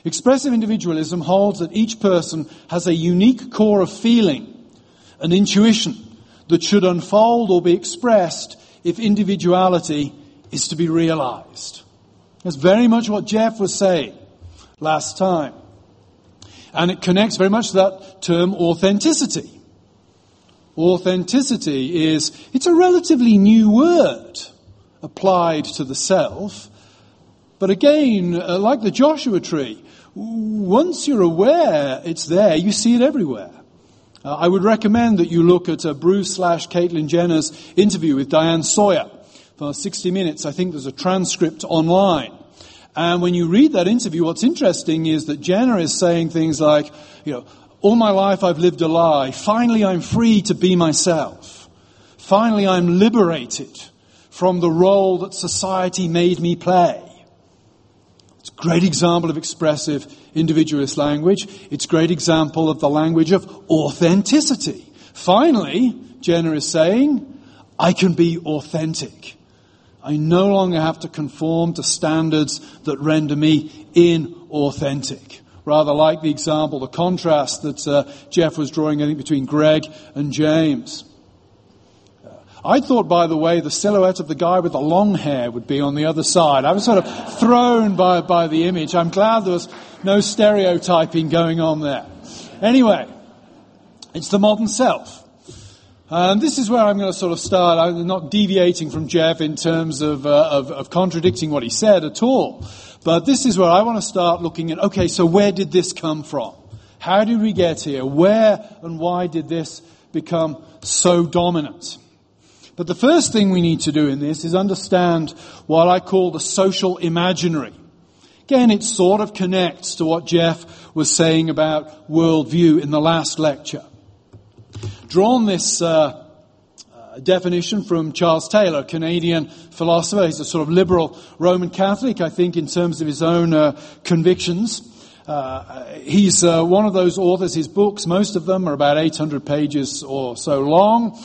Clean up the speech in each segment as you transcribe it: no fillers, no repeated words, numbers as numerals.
Expressive individualism holds that each person has a unique core of feeling and intuition that should unfold or be expressed if individuality is to be realized. That's very much what Jeff was saying last time. And it connects very much to that term authenticity. Authenticity it's a relatively new word applied to the self. But again, like the Joshua tree, once you're aware it's there, you see it everywhere. I would recommend that you look at Bruce/Caitlyn Jenner's interview with Diane Sawyer for 60 Minutes. I think there's a transcript online. And when you read that interview, what's interesting is that Jenner is saying things like, all my life I've lived a lie. Finally I'm free to be myself. Finally I'm liberated from the role that society made me play. It's a great example of expressive individualist language. It's a great example of the language of authenticity. Finally, Jenner is saying, I can be authentic. I no longer have to conform to standards that render me inauthentic. Rather like the example, the contrast that Jeff was drawing, I think, between Greg and James. I thought, by the way, the silhouette of the guy with the long hair would be on the other side. I was sort of thrown by the image. I'm glad there was no stereotyping going on there. Anyway, it's the modern self. And this is where I'm going to sort of start. I'm not deviating from Jeff in terms of contradicting what he said at all. But this is where I want to start looking at, okay, so where did this come from? How did we get here? Where and why did this become so dominant? But the first thing we need to do in this is understand what I call the social imaginary. Again, it sort of connects to what Jeff was saying about worldview in the last lecture. Drawn this definition from Charles Taylor, a Canadian philosopher. He's a sort of liberal Roman Catholic, I think, in terms of his own convictions. He's one of those authors. His books, most of them are about 800 pages or so long.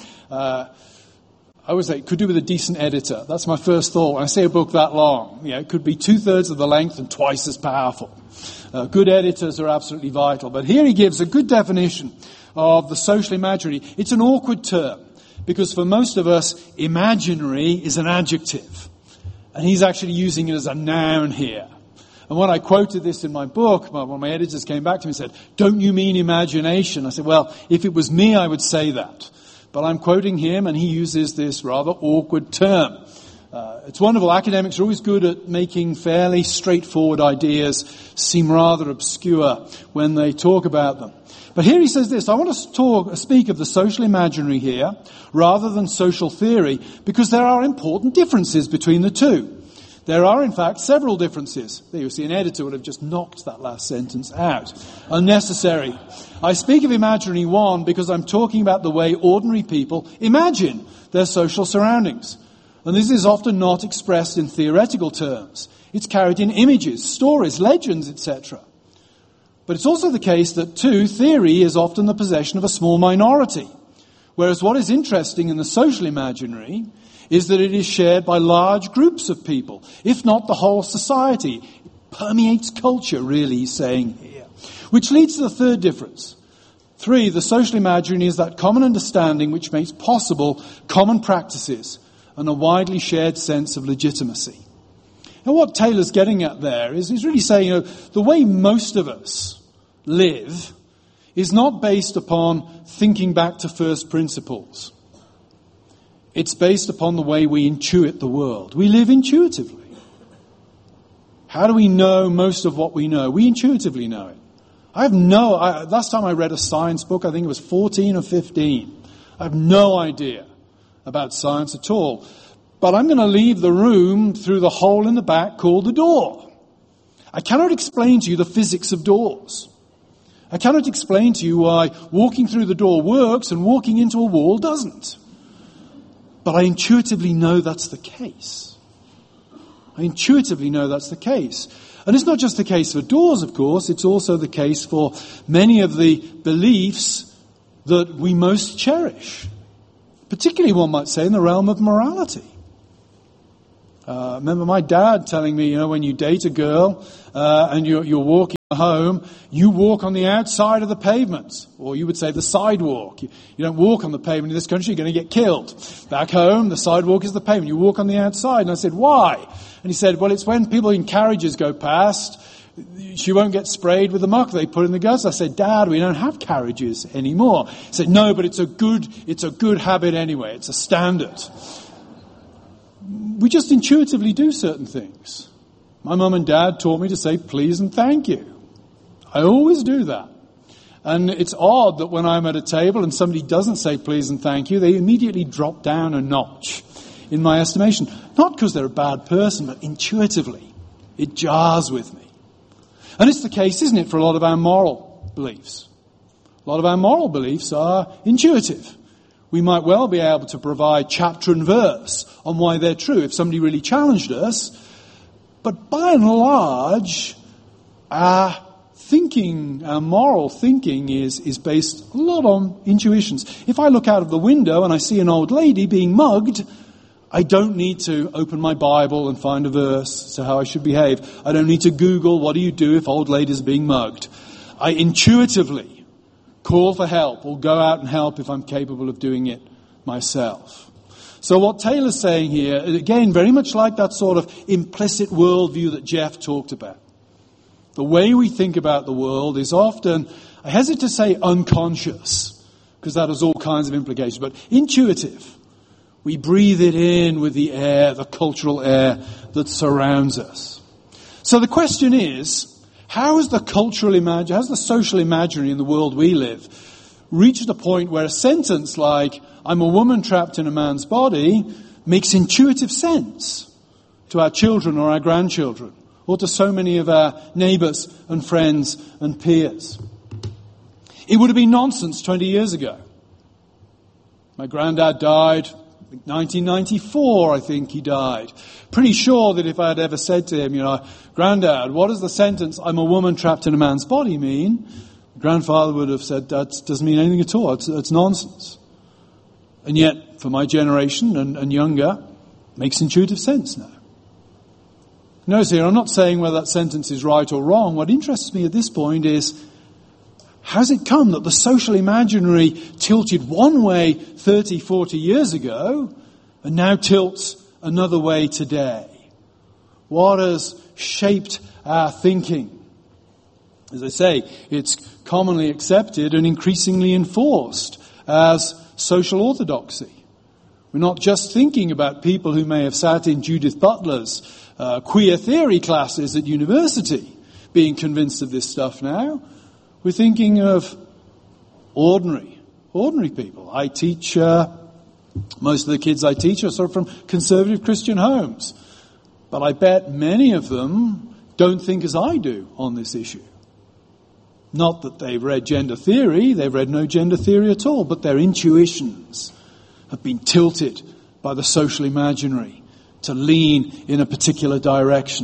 I always say it could do with a decent editor. That's my first thought. When I say a book that long, it could be 2/3 of the length and twice as powerful. Good editors are absolutely vital. But here he gives a good definition of the social imaginary. It's an awkward term because for most of us, imaginary is an adjective. And he's actually using it as a noun here. And when I quoted this in my book, one of my editors came back to me and said, "Don't you mean imagination?" I said, well, if it was me, I would say that. But I'm quoting him, and he uses this rather awkward term. It's wonderful. Academics are always good at making fairly straightforward ideas seem rather obscure when they talk about them. But here he says this, I want to speak of the social imaginary here, rather than social theory, because there are important differences between the two. There are, in fact, several differences. There you see, an editor would have just knocked that last sentence out. Unnecessary. I speak of imaginary one because I'm talking about the way ordinary people imagine their social surroundings. And this is often not expressed in theoretical terms. It's carried in images, stories, legends, etc. But it's also the case that, too, theory is often the possession of a small minority. Whereas what is interesting in the social imaginary is that it is shared by large groups of people, if not the whole society. It permeates culture, really, he's saying here. Which leads to the third difference. 3, the social imaginary is that common understanding which makes possible common practices and a widely shared sense of legitimacy. And what Taylor's getting at there is he's really saying, the way most of us live is not based upon thinking back to first principles. It's based upon the way we intuit the world. We live intuitively. How do we know most of what we know? We intuitively know it. Last time I read a science book, I think it was 14 or 15. I have no idea about science at all. But I'm going to leave the room through the hole in the back called the door. I cannot explain to you the physics of doors. I cannot explain to you why walking through the door works and walking into a wall doesn't. But I intuitively know that's the case. I intuitively know that's the case. And it's not just the case for doors, of course. It's also the case for many of the beliefs that we most cherish. Particularly, one might say, in the realm of morality. Remember my dad telling me, when you date a girl and you're walking home, you walk on the outside of the pavement, or you would say the sidewalk. You don't walk on the pavement in this country, you're going to get killed. Back home, the sidewalk is the pavement. You walk on the outside. And I said, why? And he said, well, it's when people in carriages go past, she won't get sprayed with the muck they put in the gutters. I said, Dad, we don't have carriages anymore. He said, no, but it's a good habit anyway. It's a standard. We just intuitively do certain things. My mum and dad taught me to say please and thank you. I always do that. And it's odd that when I'm at a table and somebody doesn't say please and thank you, they immediately drop down a notch in my estimation. Not because they're a bad person, but intuitively. It jars with me. And it's the case, isn't it, for a lot of our moral beliefs. A lot of our moral beliefs are intuitive. We might well be able to provide chapter and verse on why they're true if somebody really challenged us. But by and large, our moral thinking is based a lot on intuitions. If I look out of the window and I see an old lady being mugged, I don't need to open my Bible and find a verse as to how I should behave. I don't need to Google, what do you do if old ladies are being mugged? I intuitively call for help or go out and help if I'm capable of doing it myself. So what Taylor's saying here, again, very much like that sort of implicit worldview that Jeff talked about. The way we think about the world is often, I hesitate to say unconscious, because that has all kinds of implications, but intuitive. We breathe it in with the air, the cultural air that surrounds us. So the question is, how has the social imaginary in the world we live reached a point where a sentence like, I'm a woman trapped in a man's body, makes intuitive sense to our children or our grandchildren, or to so many of our neighbours and friends and peers? It would have been nonsense 20 years ago. My granddad died, 1994, I think he died. Pretty sure that if I had ever said to him, Granddad, what does the sentence, I'm a woman trapped in a man's body mean? Grandfather would have said, that doesn't mean anything at all. It's nonsense. And yet, for my generation and younger, it makes intuitive sense now. Notice here, I'm not saying whether that sentence is right or wrong. What interests me at this point is, how's it come that the social imaginary tilted one way 30, 40 years ago and now tilts another way today? What has shaped our thinking? As I say, it's commonly accepted and increasingly enforced as social orthodoxy. We're not just thinking about people who may have sat in Judith Butler's queer theory classes at university being convinced of this stuff now. We're thinking of ordinary people. I teach, most of the kids I teach are sort of from conservative Christian homes. But I bet many of them don't think as I do on this issue. Not that they've read gender theory, they've read no gender theory at all, but their intuitions have been tilted by the social imaginary to lean in a particular direction.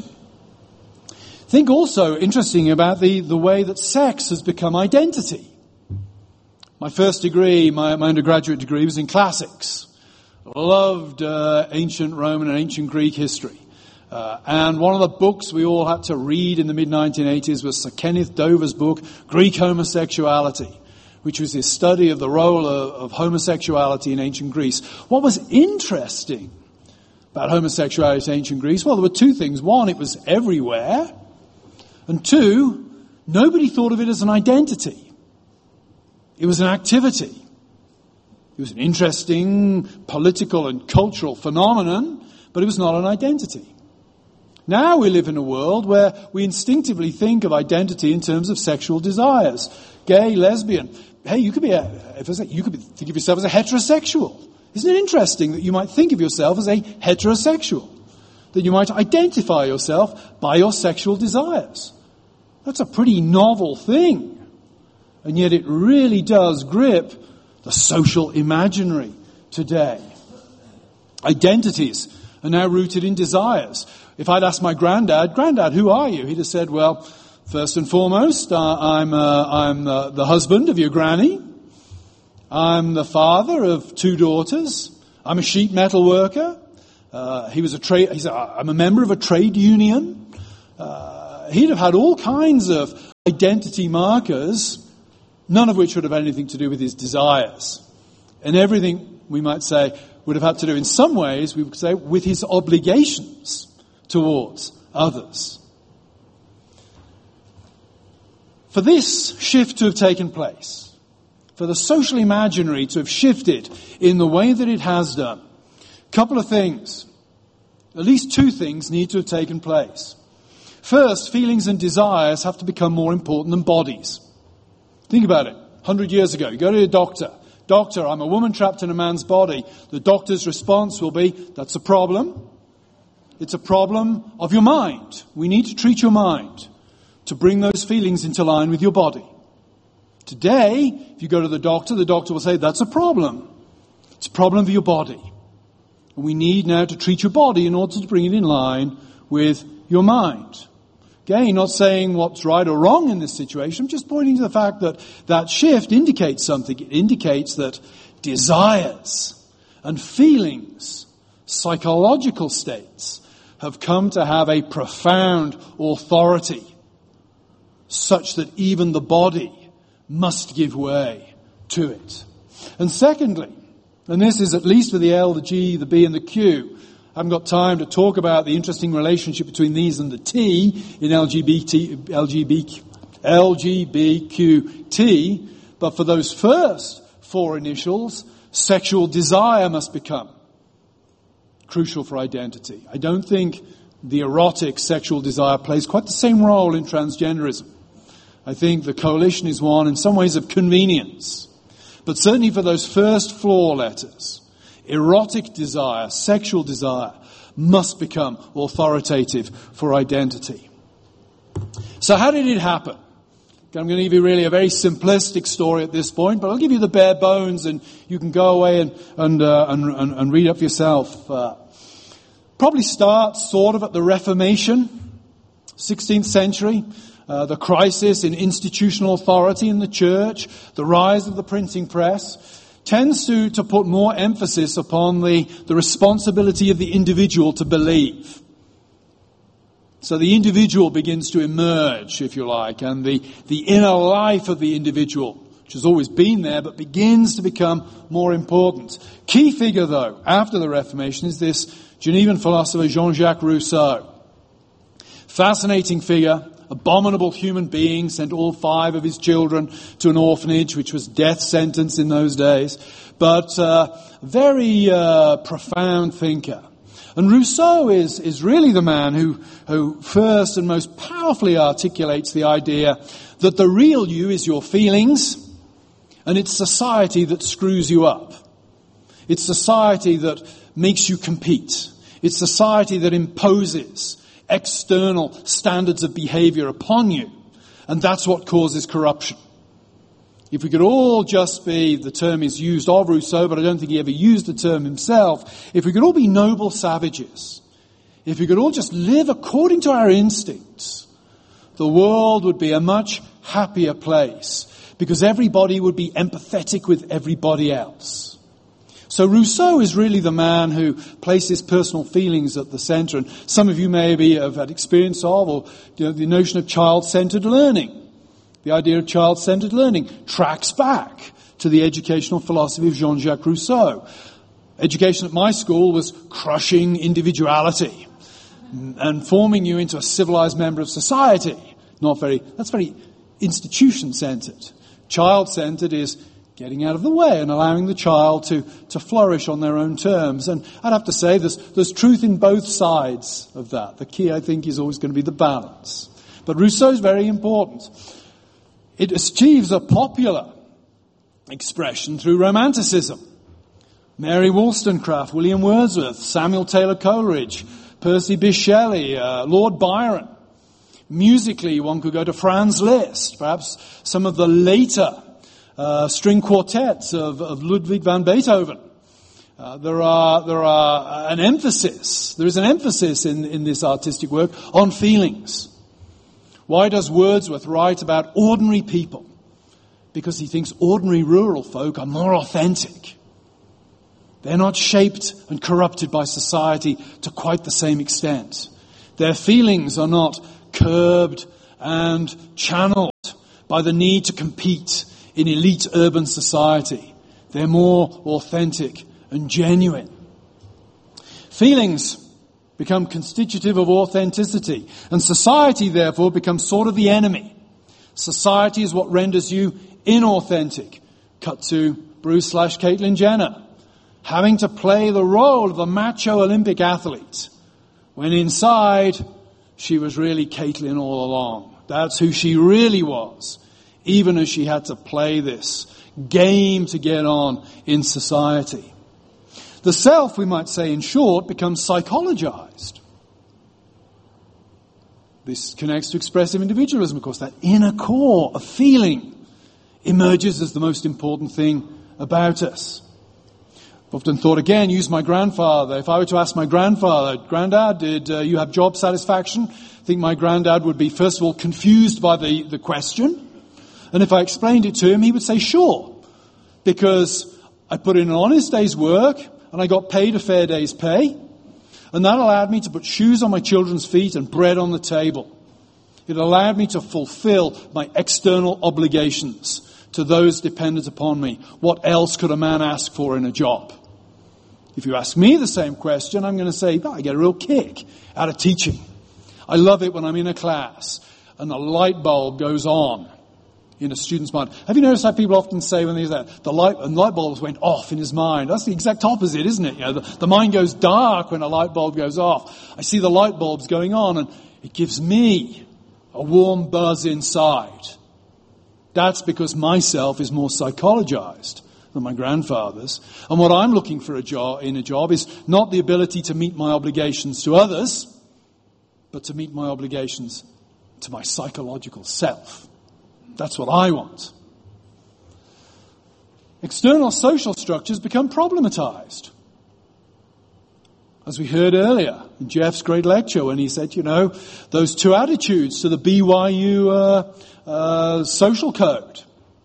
Think also, interesting, about the way that sex has become identity. My first degree, my undergraduate degree, was in classics. I loved ancient Roman and ancient Greek history. And one of the books we all had to read in the mid-1980s was Sir Kenneth Dover's book, Greek Homosexuality, which was his study of the role of homosexuality in ancient Greece. What was interesting about homosexuality in ancient Greece? Well, there were two things. One, it was everywhere. And two, nobody thought of it as an identity. It was an activity. It was an interesting political and cultural phenomenon, but it was not an identity. Now we live in a world where we instinctively think of identity in terms of sexual desires. Gay, lesbian. Hey, you could think of yourself as a heterosexual. Isn't it interesting that you might think of yourself as a heterosexual? That you might identify yourself by your sexual desires. That's a pretty novel thing. And yet it really does grip the social imaginary today. Identities are now rooted in desires. If I'd asked my Granddad, who are you? He'd have said, well, first and foremost, I'm the husband of your granny. I'm the father of 2 daughters. I'm a sheet metal worker. I'm a member of a trade union. He'd have had all kinds of identity markers, none of which would have had anything to do with his desires. And everything, we might say, would have had to do in some ways, we would say, with his obligations towards others. For this shift to have taken place, for the social imaginary to have shifted in the way that it has done, a couple of things, at least two things need to have taken place. First, feelings and desires have to become more important than bodies. Think about it. 100 years ago, you go to a doctor. Doctor, I'm a woman trapped in a man's body. The doctor's response will be, that's a problem. It's a problem of your mind. We need to treat your mind to bring those feelings into line with your body. Today, if you go to the doctor will say, that's a problem. It's a problem of your body. And we need now to treat your body in order to bring it in line with your mind. Again, not saying what's right or wrong in this situation. I'm just pointing to the fact that that shift indicates something. It indicates that desires and feelings, psychological states, have come to have a profound authority, such that even the body must give way to it. And secondly, and this is at least for the L, the G, the B, and the Q. I haven't got time to talk about the interesting relationship between these and the T in LGBTQT, but for those first four initials, sexual desire must become crucial for identity. I don't think the erotic sexual desire plays quite the same role in transgenderism. I think the coalition is one in some ways of convenience. But certainly for those first four letters, erotic desire, sexual desire, must become authoritative for identity. So how did it happen? I'm going to give you really a very simplistic story at this point, but I'll give you the bare bones and you can go away and read up yourself. Probably starts sort of at the Reformation, 16th century. The crisis in institutional authority in the church, the rise of the printing press, tends to put more emphasis upon the responsibility of the individual to believe. So the individual begins to emerge, if you like, and the inner life of the individual, which has always been there, but begins to become more important. Key figure, though, after the Reformation is this Genevan philosopher Jean-Jacques Rousseau. Fascinating figure. Abominable human being, sent all 5 of his children to an orphanage, which was death sentence in those days, but very profound thinker. And Rousseau is really the man who first and most powerfully articulates the idea that the real you is your feelings, and it's society that screws you up. It's society that makes you compete. It's society that imposes external standards of behavior upon you. And that's what causes corruption. If we could all just be, the term is used of Rousseau, but I don't think he ever used the term himself. If we could all be noble savages, if we could all just live according to our instincts, the world would be a much happier place because everybody would be empathetic with everybody else. So Rousseau is really the man who places personal feelings at the center. And some of you maybe have had experience of, or the notion of child-centered learning. The idea of child-centered learning tracks back to the educational philosophy of Jean-Jacques Rousseau. Education at my school was crushing individuality and forming you into a civilized member of society. That's very institution-centered. Child-centered is getting out of the way and allowing the child to flourish on their own terms. And I'd have to say there's truth in both sides of that. The key, I think, is always going to be the balance. But Rousseau's very important. It achieves a popular expression through Romanticism. Mary Wollstonecraft, William Wordsworth, Samuel Taylor Coleridge, Percy Bysshe Shelley, Lord Byron. Musically, one could go to Franz Liszt, perhaps some of the later string quartets of Ludwig van Beethoven. There is an emphasis in this artistic work on feelings. Why does Wordsworth write about ordinary people? Because he thinks ordinary rural folk are more authentic. They're not shaped and corrupted by society to quite the same extent. Their feelings are not curbed and channeled by the need to compete in elite urban society. They're more authentic and genuine. Feelings become constitutive of authenticity, and society therefore becomes sort of the enemy. Society is what renders you inauthentic. Cut to Bruce/Caitlyn Jenner, having to play the role of the macho Olympic athlete, when inside she was really Caitlyn all along. That's who she really was, even as she had to play this game to get on in society. The self, we might say in short, becomes psychologized. This connects to expressive individualism, of course. That inner core of feeling emerges as the most important thing about us. I've often thought, again, use my grandfather. If I were to ask my grandfather, Granddad, did you have job satisfaction? I think my granddad would be, first of all, confused by the question. And if I explained it to him, he would say, sure. Because I put in an honest day's work, and I got paid a fair day's pay. And that allowed me to put shoes on my children's feet and bread on the table. It allowed me to fulfill my external obligations to those dependent upon me. What else could a man ask for in a job? If you ask me the same question, I'm going to say, I get a real kick out of teaching. I love it when I'm in a class and the light bulb goes on in a student's mind. Have you noticed how people often say when they say the light bulbs went off in his mind? That's the exact opposite, isn't it? You know, the mind goes dark when a light bulb goes off. I see the light bulbs going on and it gives me a warm buzz inside. That's because myself is more psychologized than my grandfather's. And what I'm looking for in a job is not the ability to meet my obligations to others, but to meet my obligations to my psychological self. That's what I want. External social structures become problematized. As we heard earlier in Jeff's great lecture when he said, those two attitudes to the BYU social code.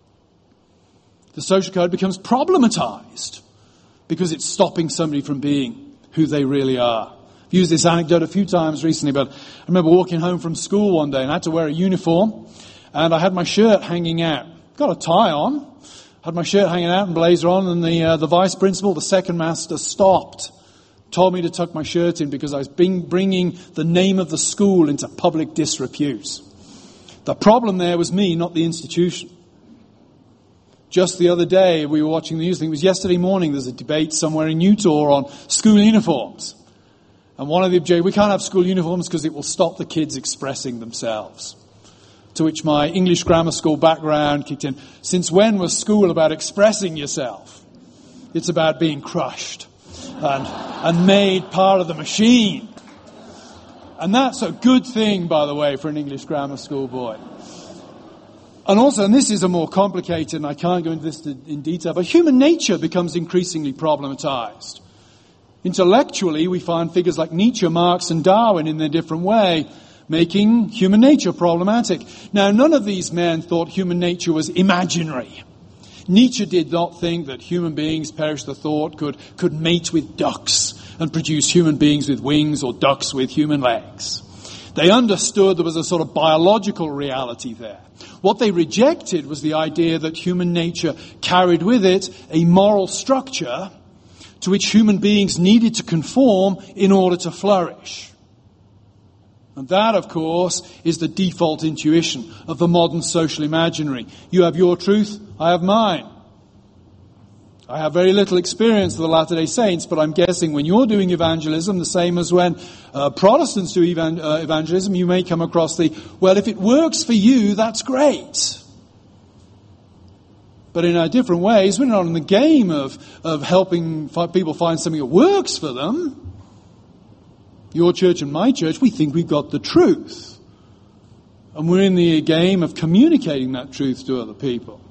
The social code becomes problematized because it's stopping somebody from being who they really are. I've used this anecdote a few times recently, but I remember walking home from school one day and I had to wear a uniform. And I had my shirt hanging out. Got a tie on. Had my shirt hanging out and blazer on. And the vice principal, the second master, stopped. Told me to tuck my shirt in because I was bringing the name of the school into public disrepute. The problem there was me, not the institution. Just the other day, we were watching the news. I think it was yesterday morning. There's a debate somewhere in Utah on school uniforms. And one of the objections, we can't have school uniforms because it will stop the kids expressing themselves. To which my English grammar school background kicked in. Since when was school about expressing yourself? It's about being crushed and made part of the machine. And that's a good thing, by the way, for an English grammar school boy. And also, and this is a more complicated, and I can't go into this in detail, but human nature becomes increasingly problematized. Intellectually, we find figures like Nietzsche, Marx, and Darwin in their different way, making human nature problematic. Now, none of these men thought human nature was imaginary. Nietzsche did not think that human beings, perish the thought, could mate with ducks and produce human beings with wings or ducks with human legs. They understood there was a sort of biological reality there. What they rejected was the idea that human nature carried with it a moral structure to which human beings needed to conform in order to flourish. And that, of course, is the default intuition of the modern social imaginary. You have your truth, I have mine. I have very little experience of the Latter-day Saints, but I'm guessing when you're doing evangelism, the same as when Protestants do evangelism, you may come across well, if it works for you, that's great. But in our different ways, we're not in the game of helping people find something that works for them. Your church and my church, we think we've got the truth. And we're in the game of communicating that truth to other people.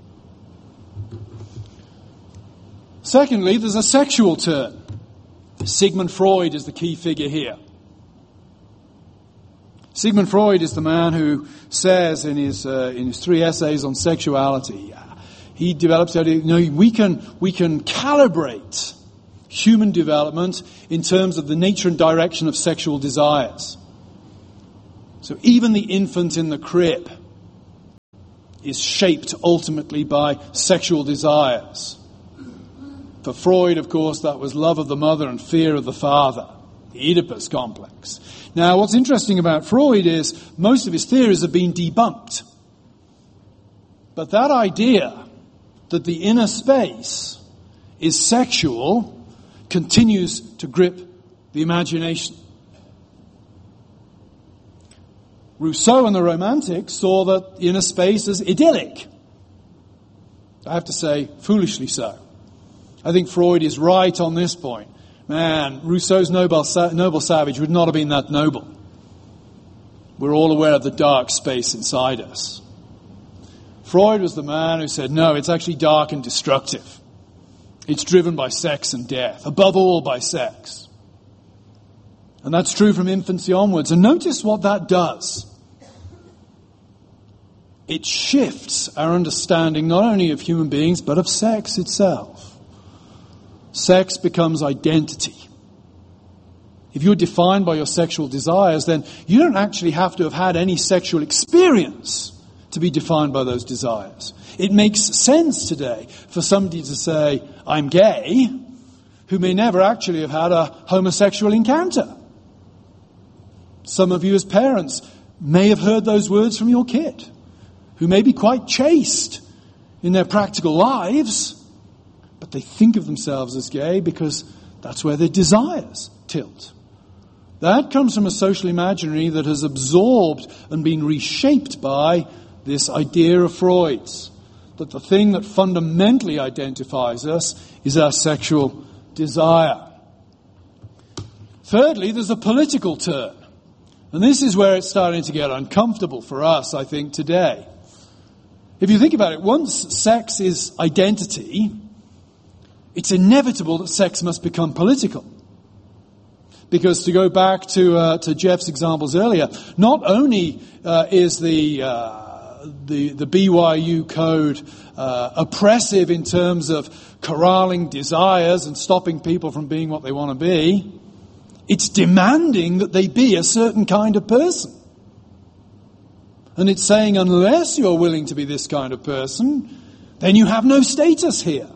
Secondly, there's a sexual turn. Sigmund Freud is the key figure here. Sigmund Freud is the man who says in his 3 essays on sexuality, he develops the idea, we can calibrate human development in terms of the nature and direction of sexual desires. So even the infant in the crib is shaped ultimately by sexual desires. For Freud, of course, that was love of the mother and fear of the father, the Oedipus complex. Now, what's interesting about Freud is most of his theories have been debunked. But that idea that the inner space is sexual continues to grip the imagination. Rousseau and the Romantics saw that inner space as idyllic. I have to say, foolishly so. I think Freud is right on this point. Man, Rousseau's noble savage would not have been that noble. We're all aware of the dark space inside us. Freud was the man who said, no, it's actually dark and destructive. It's driven by sex and death, above all by sex. And that's true from infancy onwards. And notice what that does. It shifts our understanding not only of human beings, but of sex itself. Sex becomes identity. If you're defined by your sexual desires, then you don't actually have to have had any sexual experience to be defined by those desires. It makes sense today for somebody to say, I'm gay, who may never actually have had a homosexual encounter. Some of you as parents may have heard those words from your kid, who may be quite chaste in their practical lives, but they think of themselves as gay because that's where their desires tilt. That comes from a social imaginary that has absorbed and been reshaped by this idea of Freud's, that the thing that fundamentally identifies us is our sexual desire. Thirdly, there's a political turn. And this is where it's starting to get uncomfortable for us, I think, today. If you think about it, once sex is identity, it's inevitable that sex must become political. Because to go back to Jeff's examples earlier, not only is the BYU code oppressive in terms of corralling desires and stopping people from being what they want to be, it's demanding that they be a certain kind of person. And it's saying unless you're willing to be this kind of person, then you have no status here.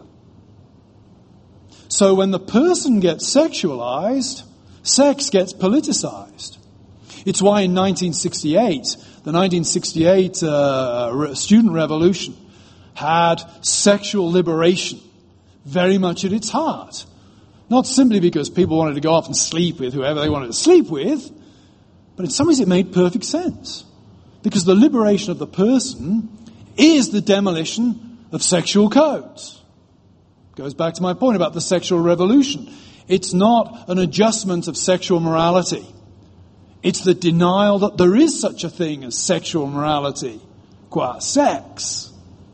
So when the person gets sexualized, sex gets politicized. It's why in 1968, the 1968 student revolution had sexual liberation very much at its heart. Not simply because people wanted to go off and sleep with whoever they wanted to sleep with, but in some ways it made perfect sense. Because the liberation of the person is the demolition of sexual codes. Goes back to my point about the sexual revolution. It's not an adjustment of sexual morality. It's the denial that there is such a thing as sexual morality, qua sex.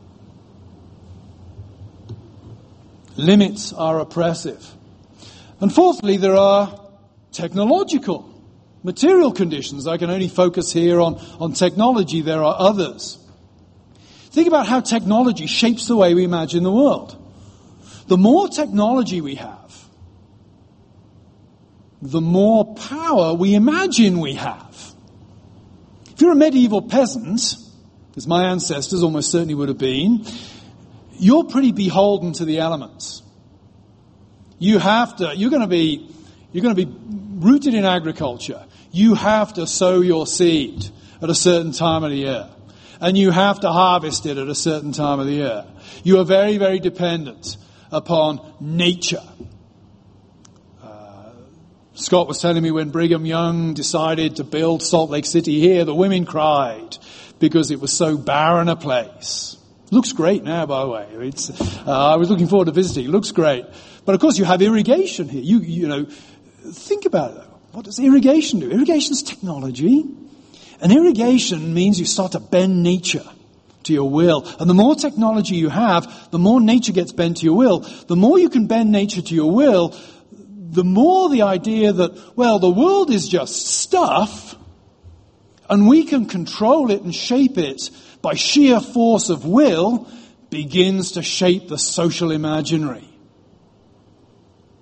Limits are oppressive. And fourthly, there are technological, material conditions. I can only focus here on technology. There are others. Think about how technology shapes the way we imagine the world. The more technology we have, the more power we imagine we have. If you're a medieval peasant, as my ancestors almost certainly would have been, you're pretty beholden to the elements. You're going to be rooted in agriculture. You have to sow your seed at a certain time of the year. And you have to harvest it at a certain time of the year. You are very, very dependent upon nature. Scott was telling me when Brigham Young decided to build Salt Lake City here, the women cried because it was so barren a place. Looks great now, by the way. I was looking forward to visiting. It looks great. But of course you have irrigation here. You know, think about it though. What does irrigation do? Irrigation's technology. And irrigation means you start to bend nature to your will. And the more technology you have, the more nature gets bent to your will. The more you can bend nature to your will, the more the idea that, well, the world is just stuff, and we can control it and shape it by sheer force of will, begins to shape the social imaginary.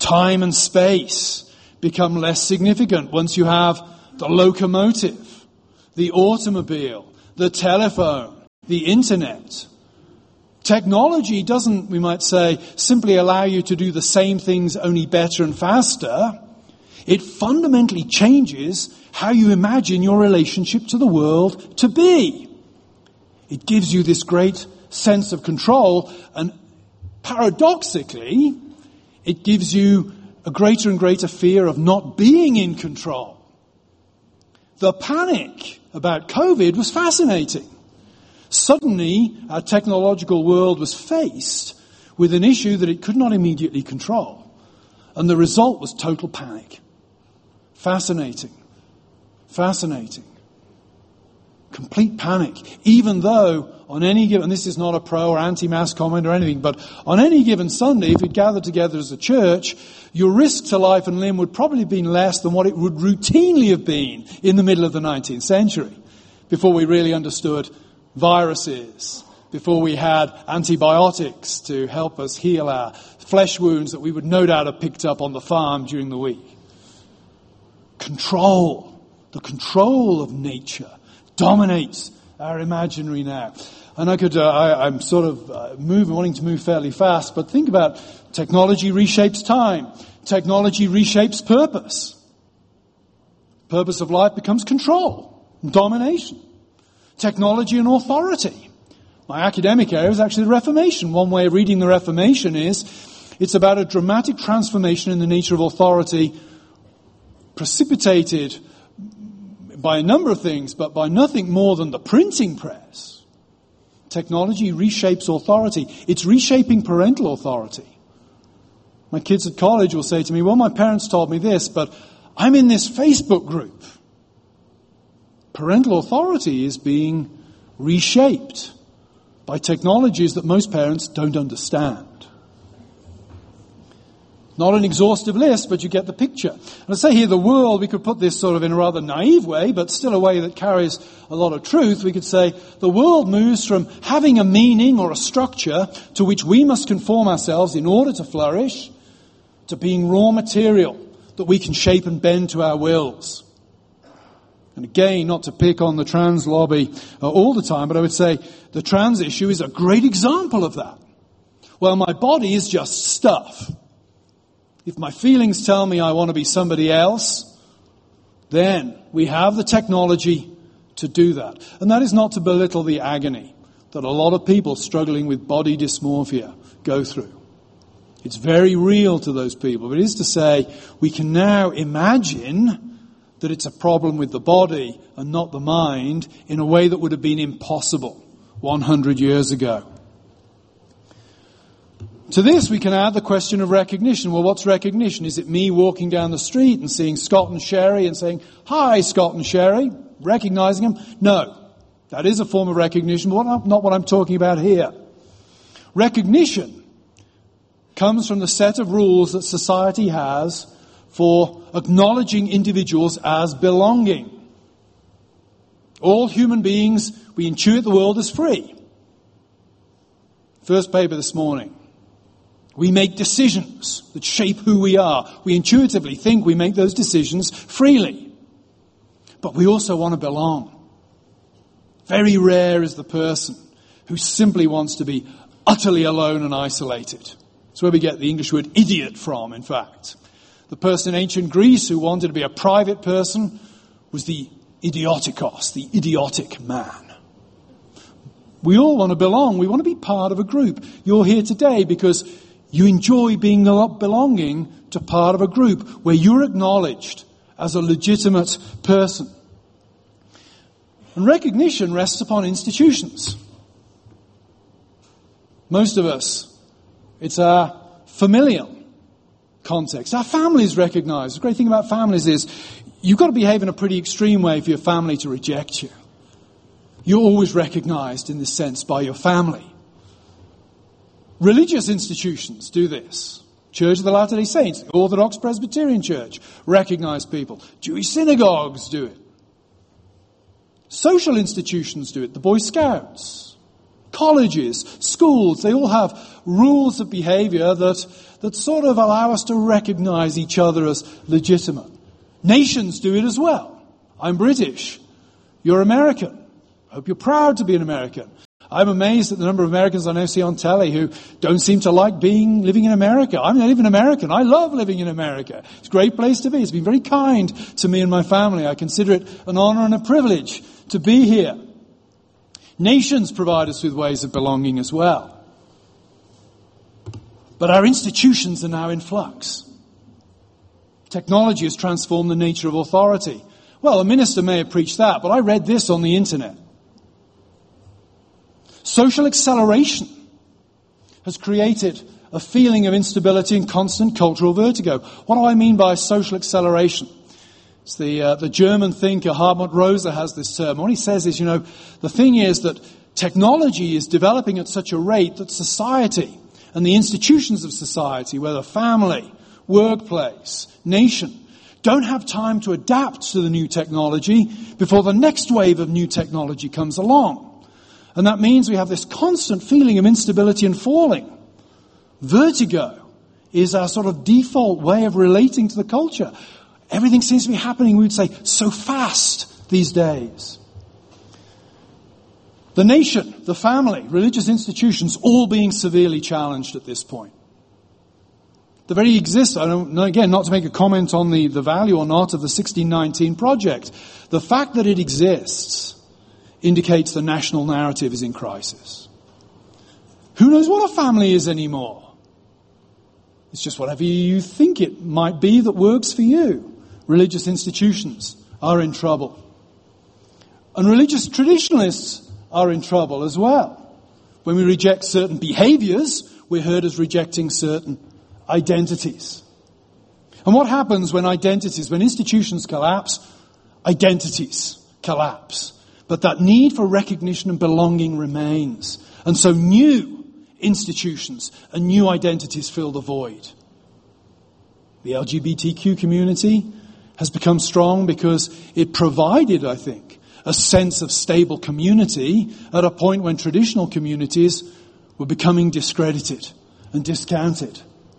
Time and space become less significant once you have the locomotive, the automobile, the telephone, the internet. Technology doesn't, we might say, simply allow you to do the same things only better and faster. It fundamentally changes how you imagine your relationship to the world to be. It gives you this great sense of control, and paradoxically, it gives you a greater and greater fear of not being in control. The panic about COVID was fascinating. Suddenly, our technological world was faced with an issue that it could not immediately control. And the result was total panic. Fascinating. Fascinating. Complete panic. Even though on any given, and this is not a pro or anti-mask comment or anything, but on any given Sunday, if you'd gathered together as a church, your risk to life and limb would probably have been less than what it would routinely have been in the middle of the 19th century, before we really understood viruses, before we had antibiotics to help us heal our flesh wounds that we would no doubt have picked up on the farm during the week. Control, the control of nature dominates our imaginary now. And I'm sort of wanting to move fairly fast, but think about technology reshapes time. Technology reshapes purpose. Purpose of life becomes control, domination. Technology and authority. My academic area is actually the Reformation. One way of reading the Reformation is it's about a dramatic transformation in the nature of authority precipitated by a number of things, but by nothing more than the printing press. Technology reshapes authority. It's reshaping parental authority. My kids at college will say to me, well, my parents told me this, but I'm in this Facebook group. Parental authority is being reshaped by technologies that most parents don't understand. Not an exhaustive list, but you get the picture. And I say here the world, we could put this sort of in a rather naive way, but still a way that carries a lot of truth. We could say the world moves from having a meaning or a structure to which we must conform ourselves in order to flourish, to being raw material that we can shape and bend to our wills. And again, not to pick on the trans lobby all the time, but I would say the trans issue is a great example of that. Well, my body is just stuff. If my feelings tell me I want to be somebody else, then we have the technology to do that. And that is not to belittle the agony that a lot of people struggling with body dysmorphia go through. It's very real to those people. But it is to say, we can now imagine that it's a problem with the body and not the mind in a way that would have been impossible 100 years ago. To this, we can add the question of recognition. Well, what's recognition? Is it me walking down the street and seeing Scott and Sherry and saying, hi, Scott and Sherry, recognizing them? No, that is a form of recognition, but not what I'm talking about here. Recognition comes from the set of rules that society has for acknowledging individuals as belonging. All human beings, we intuit the world as free. First paper this morning. We make decisions that shape who we are. We intuitively think we make those decisions freely. But we also want to belong. Very rare is the person who simply wants to be utterly alone and isolated. That's where we get the English word idiot from, in fact. The person in ancient Greece who wanted to be a private person was the idiotikos, the idiotic man. We all want to belong. We want to be part of a group. You're here today because you enjoy being belonging to part of a group where you're acknowledged as a legitimate person. And recognition rests upon institutions. Most of us, it's our familial context. Our families recognize. The great thing about families is you've got to behave in a pretty extreme way for your family to reject you. You're always recognized in this sense by your family. Religious institutions do this. Church of the Latter-day Saints, the Orthodox Presbyterian Church, recognize people. Jewish synagogues do it. Social institutions do it. The Boy Scouts, colleges, schools, they all have rules of behavior that that sort of allow us to recognize each other as legitimate. Nations do it as well. I'm British. You're American. I hope you're proud to be an American. I'm amazed at the number of Americans I now see on telly who don't seem to like living in America. I'm not even American. I love living in America. It's a great place to be. It's been very kind to me and my family. I consider it an honor and a privilege to be here. Nations provide us with ways of belonging as well. But our institutions are now in flux. Technology has transformed the nature of authority. Well, a minister may have preached that, but I read this on the internet. Social acceleration has created a feeling of instability and constant cultural vertigo. What do I mean by social acceleration? It's the German thinker Hartmut Rosa has this term. What he says is, the thing is that technology is developing at such a rate that society and the institutions of society, whether family, workplace, nation, don't have time to adapt to the new technology before the next wave of new technology comes along. And that means we have this constant feeling of instability and falling. Vertigo is our sort of default way of relating to the culture. Everything seems to be happening, we would say, so fast these days. The nation, the family, religious institutions, all being severely challenged at this point. The very existence, I don't know, again, not to make a comment on the value or not of the 1619 project, the fact that it exists indicates the national narrative is in crisis. Who knows what a family is anymore? It's just whatever you think it might be that works for you. Religious institutions are in trouble. And religious traditionalists are in trouble as well. When we reject certain behaviors, we're heard as rejecting certain identities. And what happens when institutions collapse? Identities collapse. But that need for recognition and belonging remains. And so new institutions and new identities fill the void. The LGBTQ community has become strong because it provided, I think, a sense of stable community at a point when traditional communities were becoming discredited and discounted.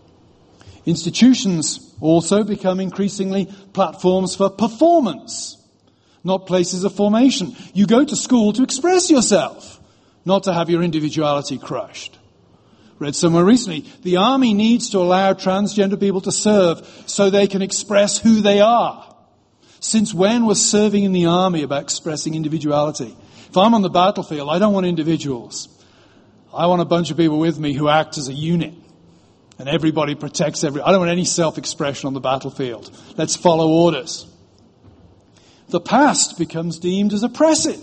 Institutions also become increasingly platforms for performance, not places of formation. You go to school to express yourself, not to have your individuality crushed. Read somewhere recently, the army needs to allow transgender people to serve so they can express who they are. Since when was serving in the army about expressing individuality? If I'm on the battlefield, I don't want individuals. I want a bunch of people with me who act as a unit. And everybody protects I don't want any self-expression on the battlefield. Let's follow orders. The past becomes deemed as oppressive.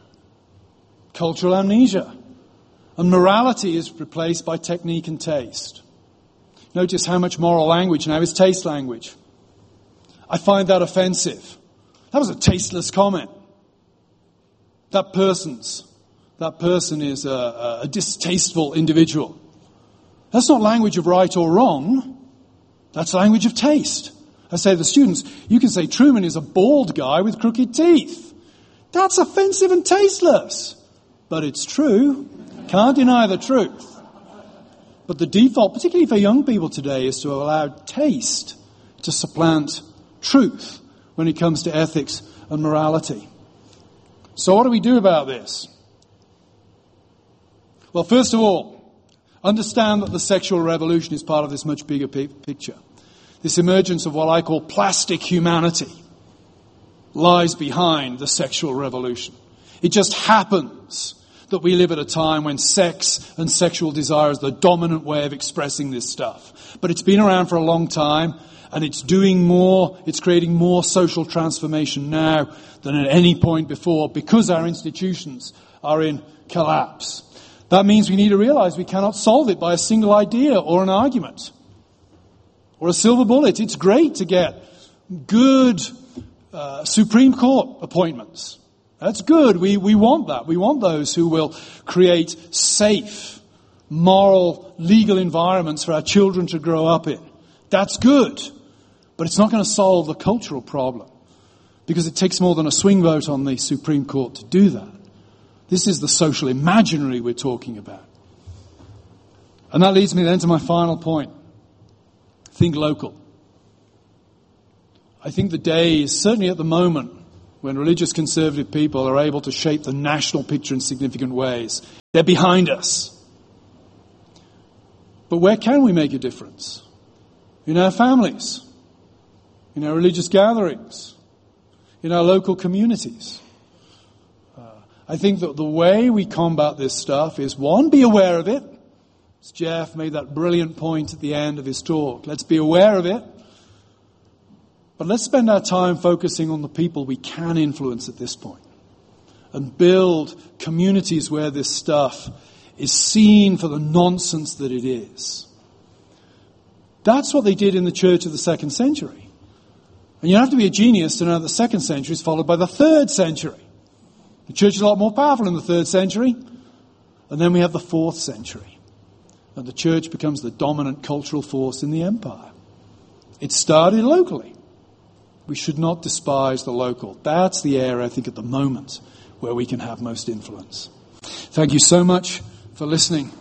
Cultural amnesia. And morality is replaced by technique and taste. Notice how much moral language now is taste language. I find that offensive. That was a tasteless comment. That person is a distasteful individual. That's not language of right or wrong. That's language of taste. I say to the students, you can say Truman is a bald guy with crooked teeth. That's offensive and tasteless. But it's true. Can't deny the truth. But the default, particularly for young people today, is to allow taste to supplant truth when it comes to ethics and morality. So what do we do about this? Well, first of all, understand that the sexual revolution is part of this much bigger picture. This emergence of what I call plastic humanity lies behind the sexual revolution. It just happens that we live at a time when sex and sexual desire is the dominant way of expressing this stuff. But it's been around for a long time, and it's creating more social transformation now than at any point before because our institutions are in collapse. That means we need to realize we cannot solve it by a single idea or an argument or a silver bullet. It's great to get good Supreme Court appointments. That's good. We want that. We want those who will create safe, moral, legal environments for our children to grow up in. That's good. But it's not going to solve the cultural problem because it takes more than a swing vote on the Supreme Court to do that. This is the social imaginary we're talking about. And that leads me then to my final point. think local. I think the days, certainly at the moment, when religious conservative people are able to shape the national picture in significant ways, they're behind us. But where can we make a difference? In our families, in our religious gatherings, in our local communities. I think that the way we combat this stuff is, one, be aware of it. As Jeff made that brilliant point at the end of his talk. Let's be aware of it. But let's spend our time focusing on the people we can influence at this point. And build communities where this stuff is seen for the nonsense that it is. That's what they did in the church of the 2nd century. And you have to be a genius to know the 2nd century is followed by the 3rd century. The church is a lot more powerful in the 3rd century. And then we have the 4th century. And the church becomes the dominant cultural force in the empire. It started locally. We should not despise the local. That's the area, I think, at the moment where we can have most influence. Thank you so much for listening.